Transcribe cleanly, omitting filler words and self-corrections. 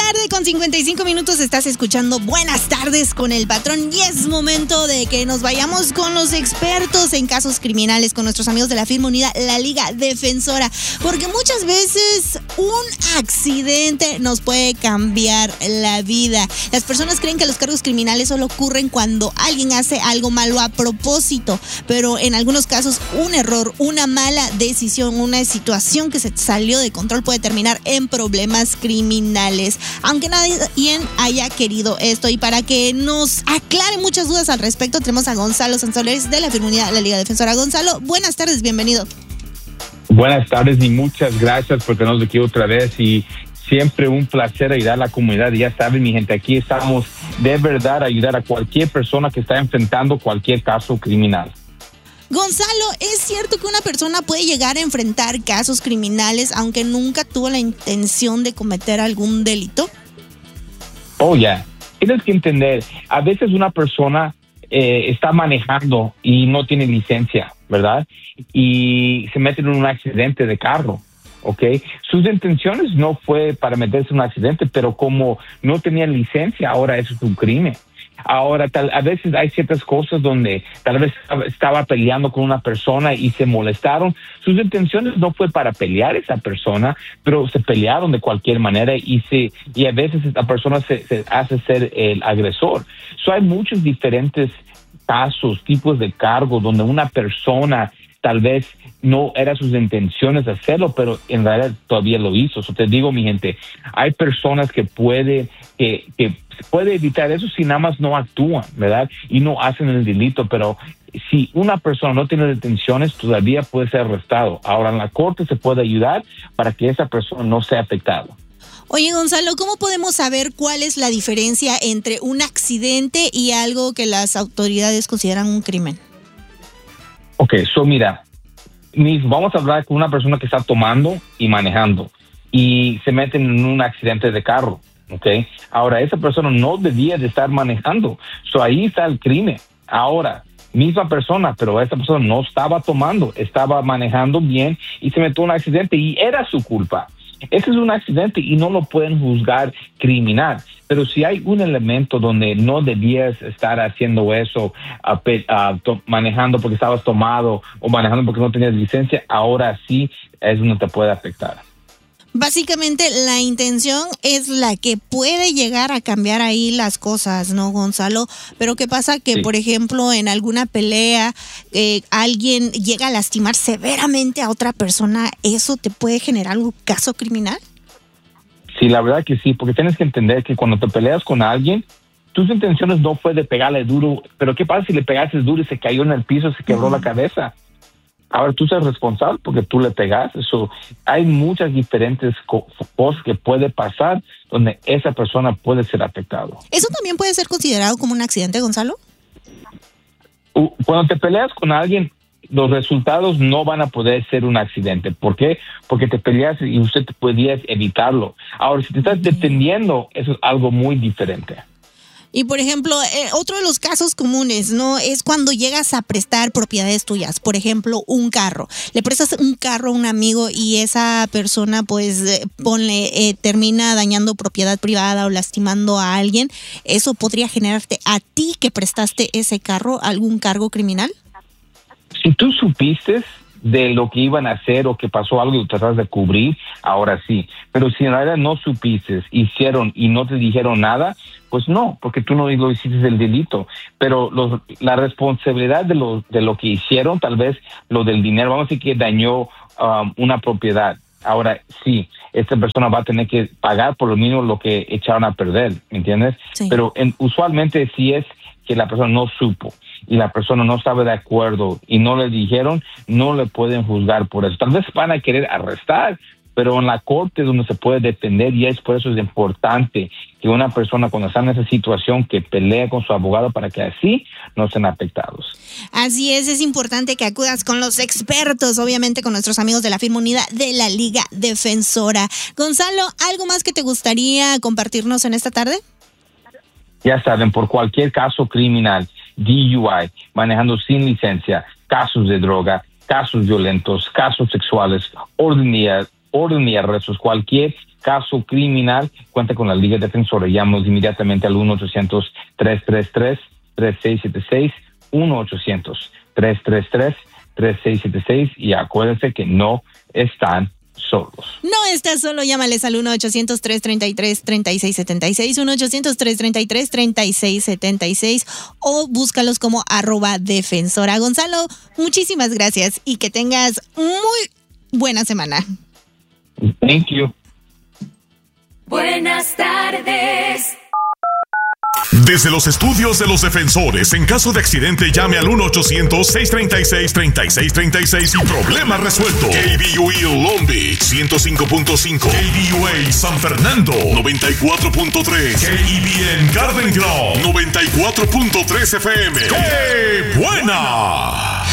tarde con 55 minutos. Estás escuchando Buenas Tardes con el Patrón y es momento de que nos vayamos con los expertos en casos criminales, con nuestros amigos de la firma unida, la Liga Defensora, porque muchas veces un accidente nos puede cambiar la vida. Las personas creen que los cargos criminales solo ocurren cuando alguien hace algo malo a propósito, pero en algunos casos un error, una mala decisión, una situación que se salió de control puede terminar en problemas criminales, aunque nadie haya querido esto. Y para que nos aclare muchas dudas al respecto, tenemos a Gonzalo Sansoleris de la firma unida, la Liga Defensora. Gonzalo, buenas tardes, bienvenido. Buenas tardes y muchas gracias por tenernos aquí otra vez y siempre un placer ayudar a la comunidad. Y ya saben, mi gente, aquí estamos de verdad a ayudar a cualquier persona que está enfrentando cualquier caso criminal. Gonzalo, ¿es cierto que una persona puede llegar a enfrentar casos criminales aunque nunca tuvo la intención de cometer algún delito? Oh, ya. Tienes que entender, a veces una persona está manejando y no tiene licencia, ¿verdad? Y se mete en un accidente de carro, ¿ok? Sus intenciones no fue para meterse en un accidente, pero como no tenía licencia, ahora eso es un crimen. Ahora, a veces hay ciertas cosas donde tal vez estaba peleando con una persona y se molestaron. Sus intenciones no fue para pelear a esa persona, pero se pelearon de cualquier manera y a veces esta persona se hace ser el agresor. Hay muchos diferentes casos, tipos de cargos donde una persona tal vez no era sus intenciones hacerlo, pero en realidad todavía lo hizo. Te digo, mi gente, hay personas que puede evitar eso si nada más no actúan, ¿verdad? Y no hacen el delito, pero si una persona no tiene detenciones, todavía puede ser arrestado. Ahora, en la corte se puede ayudar para que esa persona no sea afectada. Oye, Gonzalo, ¿cómo podemos saber cuál es la diferencia entre un accidente y algo que las autoridades consideran un crimen? Ok, mira, vamos a hablar con una persona que está tomando y manejando y se meten en un accidente de carro, ok. Ahora, esa persona no debía de estar manejando, ahí está el crimen. Ahora, misma persona, pero esa persona no estaba tomando, estaba manejando bien y se metió en un accidente y era su culpa. Ese es un accidente y no lo pueden juzgar criminal. Pero si hay un elemento donde no debías estar haciendo eso, manejando porque estabas tomado o manejando porque no tenías licencia, ahora sí es donde te puede afectar. Básicamente la intención es la que puede llegar a cambiar ahí las cosas, ¿no, Gonzalo? Pero ¿qué pasa? Que, sí, por ejemplo, en alguna pelea alguien llega a lastimar severamente a otra persona, ¿eso te puede generar un caso criminal? Sí, la verdad que sí, porque tienes que entender que cuando te peleas con alguien, tus intenciones no fue de pegarle duro, pero ¿qué pasa si le pegaste duro y se cayó en el piso, se quebró la cabeza? Ahora tú eres responsable porque tú le pegaste. Hay muchas diferentes cosas que puede pasar donde esa persona puede ser afectado. ¿Eso también puede ser considerado como un accidente, Gonzalo? Cuando te peleas con alguien, los resultados no van a poder ser un accidente. ¿Por qué? Porque te peleas y usted podía evitarlo. Ahora, si te estás defendiendo, eso es algo muy diferente. Y, por ejemplo, otro de los casos comunes, ¿no? Es cuando llegas a prestar propiedades tuyas. Por ejemplo, un carro. Le prestas un carro a un amigo y esa persona, pues, termina dañando propiedad privada o lastimando a alguien. ¿Eso podría generarte a ti que prestaste ese carro algún cargo criminal? Si tú supiste de lo que iban a hacer o que pasó algo y tratas de cubrir, ahora sí. Pero si en realidad no supiste, hicieron y no te dijeron nada, pues no, porque tú no lo hiciste el delito. Pero la responsabilidad de lo que hicieron, tal vez lo del dinero, vamos a decir que dañó una propiedad. Ahora sí, esta persona va a tener que pagar por lo mínimo lo que echaron a perder, ¿me entiendes? Sí. Pero usualmente sí es que la persona no supo y la persona no estaba de acuerdo y no le dijeron, no le pueden juzgar por eso. Tal vez van a querer arrestar, pero en la corte es donde se puede defender y es por eso es importante que una persona cuando está en esa situación que pelea con su abogado para que así no estén afectados. Así es importante que acudas con los expertos, obviamente con nuestros amigos de la firma unida de la Liga Defensora. Gonzalo, ¿algo más que te gustaría compartirnos en esta tarde? Ya saben, por cualquier caso criminal, DUI, manejando sin licencia, casos de droga, casos violentos, casos sexuales, orden y arrestos, cualquier caso criminal, cuenta con la Liga Defensora. Llámanos inmediatamente al 1-800-333-3676, 1-800-333-3676 y acuérdense que no están solos. No estás solo, llámales al 1-800-333-3676, 1-800-333-3676 o búscalos como @defensora. Gonzalo, muchísimas gracias y que tengas muy buena semana. Thank you. Buenas tardes. Desde los estudios de los defensores, en caso de accidente, llame al 1-800-636-3636 y problema resuelto. KBUE Long Beach 105.5, KBUA San Fernando 94.3, KEBN Garden Grove 94.3 FM. ¡Qué buena!